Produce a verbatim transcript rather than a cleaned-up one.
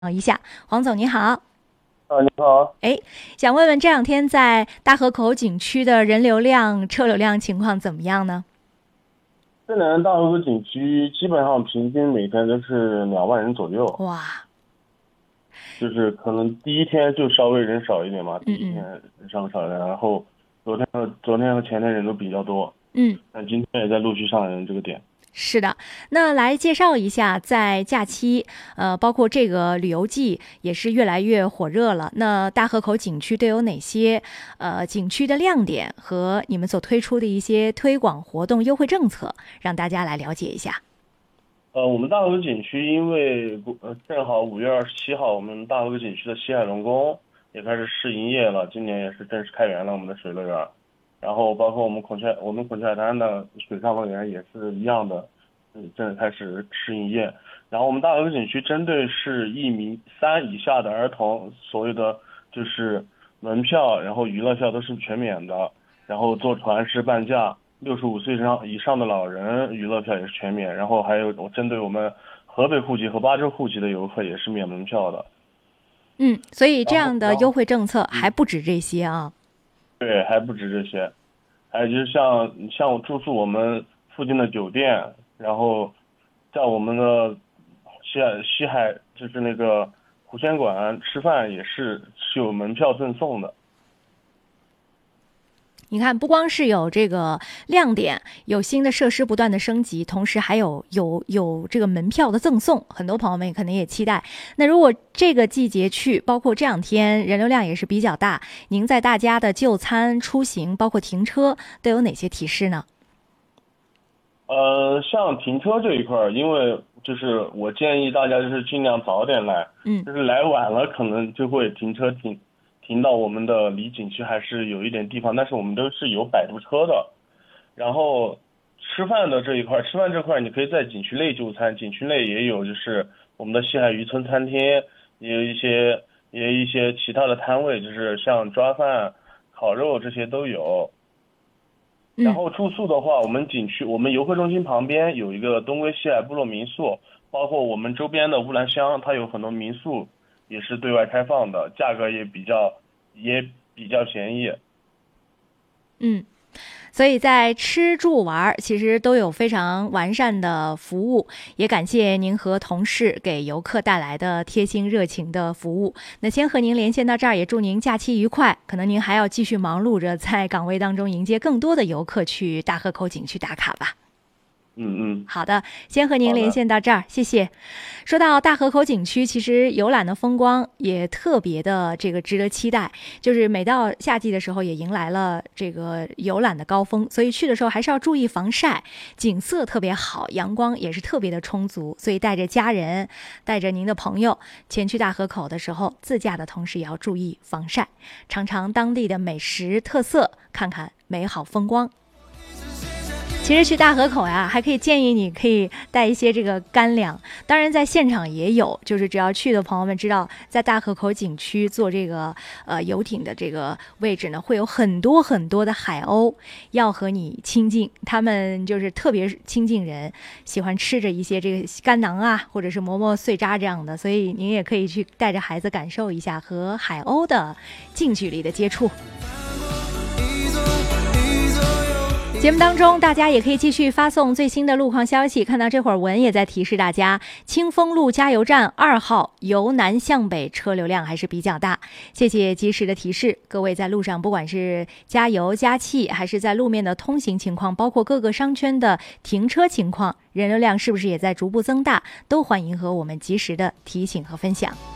一下，黄总你好。 啊，你好。 哎，想问问这两天在大河口景区的人流量、车流量情况怎么样呢？ 这两个大河沟景区基本上平均每天都是两万人左右， 哇。 就是可能第一天就稍微人少一点嘛，第一天嗯嗯人上少一点，然后昨天和昨天和前天人都比较多， 嗯， 但今天也在陆续上人这个点。 是的。那来介绍一下，在假期，呃，包括这个旅游季也是越来越火热了。那大河口景区都有哪些呃景区的亮点和你们所推出的一些推广活动、优惠政策，让大家来了解一下。 呃，我们大河沟景区因为呃正好五月二十七号，我们大河沟景区的西海龙宫也开始试营业了，今年也是正式开园了我们的水乐园。然后包括我们孔雀我们孔雀海滩的水上乐园也是一样的，嗯，正式开始试营业。然后我们大河沟景区针对是一米三以下的儿童，所有的就是门票，然后娱乐票都是全免的，然后坐船是半价。六十五岁以上以上的老人娱乐票也是全免，然后还有针对我们河北户籍和巴州户籍的游客也是免门票的。 嗯，所以这然后，然后， 样的优惠政策还嗯， 不止这些啊。 对，还不止这些，还有就是像像我住宿我们附近的酒店，然后在我们的西海西海就是那个湖鲜馆吃饭也是是有门票赠送的。 你看，不光是有这个亮点，有新的设施不断的升级，同时还有有有这个门票的赠送，很多朋友们可能也期待。那如果这个季节去，包括这两天人流量也是比较大，您在大家的就餐、出行，包括停车，都有哪些提示呢？ 呃，像停车这一块儿，因为就是我建议大家就是尽量早点来， 嗯就是来晚了可能就会停车停停到我们的离景区还是有一点地方，但是我们都是有摆渡车的。然后吃饭的这一块儿，吃饭这块儿你可以在景区内就餐，景区内也有就是我们的西海渔村餐厅，也有一些也有一些其他的摊位，就是像抓饭、烤肉这些都有。然嗯。 后住宿的话，我们景区我们游客中心旁边有一个东归西海部落民宿，包括我们周边的乌兰乡，它有很多民宿也是对外开放的，价格也比较也比较便宜。 嗯。所以在吃住玩其实都有非常完善的服务，也感谢您和同事给游客带来的贴心热情的服务。那先和您连线到这儿，也祝您假期愉快。可能您还要继续忙碌着在岗位当中迎接更多的游客去大河口景区打卡吧。 嗯嗯。 好的，先和您连好的。 线到这儿，谢谢。说到大河口景区，其实游览的风光也特别的这个值得期待，就是每到夏季的时候，也迎来了这个游览的高峰，所以去的时候还是要注意防晒，景色特别好，阳光也是特别的充足，所以带着家人，带着您的朋友前去大河口的时候，自驾的同时也要注意防晒，尝尝当地的美食特色，看看美好风光。其实去大河口呀，还可以建议你可以带一些这个干粮，当然在现场也有，就是只要去的朋友们知道，在大河口景区坐这个呃游艇的这个位置呢，会有很多很多的海鸥要和你亲近，他们就是特别亲近人，喜欢吃着一些这个干囊啊，或者是馍馍碎渣这样的，所以您也可以去带着孩子感受一下和海鸥的近距离的接触。节目当中，大家也可以继续发送最新的路况消息。看到这会儿文也在提示大家，清风路加油站二号由南向北车流量还是比较大。谢谢及时的提示，各位在路上不管是加油加气，还是在路面的通行情况，包括各个商圈的停车情况，人流量是不是也在逐步增大，都欢迎和我们及时的提醒和分享。